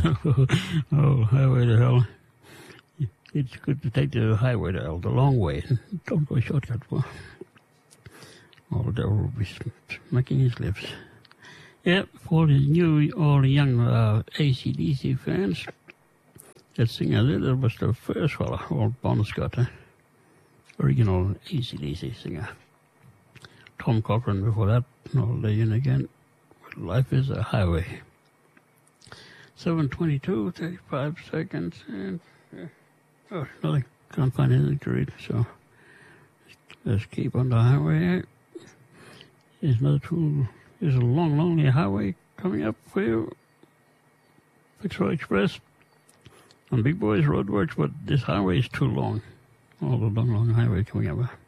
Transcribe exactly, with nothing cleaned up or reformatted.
Oh, highway to hell. It's good to take the highway to hell, the long way. Don't go shortcut. Well, all the devil will be smacking his lips. Yeah, for the new, all the young uh, A C D C fans, that singer there, that was the first fella, old Bon Scott, eh? Original A C D C singer. Tom Cochrane before that, all day and again. Life is a highway. seven twenty-two, thirty-five seconds, and uh, oh, nothing. Can't find anything to read, so let's keep on the highway. There's another two. There's a long, lonely highway coming up for you. Fitzroy Express on Big Boys Roadworks, but this highway is too long. All the long, long highway coming up.